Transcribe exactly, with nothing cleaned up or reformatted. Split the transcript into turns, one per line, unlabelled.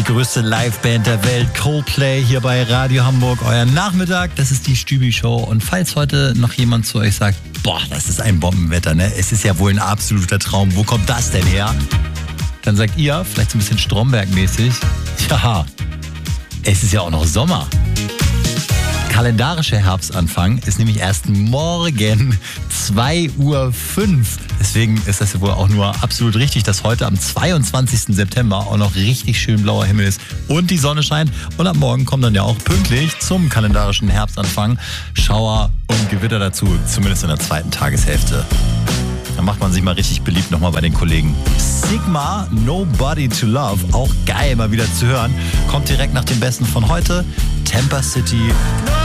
größte Liveband der Welt, Coldplay, hier bei Radio Hamburg, euer Nachmittag. Das ist die Stübi-Show. Und falls heute noch jemand zu euch sagt, boah, das ist ein Bombenwetter, ne? Es ist ja wohl ein absoluter Traum. Wo kommt das denn her? Dann sagt ihr, vielleicht so ein bisschen Stromberg-mäßig, ja, es ist ja auch noch Sommer. Kalendarischer Herbstanfang ist nämlich erst morgen zwei Uhr fünf. Deswegen ist das ja wohl auch nur absolut richtig, dass heute am zweiundzwanzigsten September auch noch richtig schön blauer Himmel ist und die Sonne scheint. Und ab morgen kommen dann ja auch pünktlich zum kalendarischen Herbstanfang Schauer und Gewitter dazu, zumindest in der zweiten Tageshälfte. Da macht man sich mal richtig beliebt nochmal bei den Kollegen. Sigma, Nobody to Love, auch geil mal wieder zu hören. Kommt direkt nach dem Besten von heute, Temper City.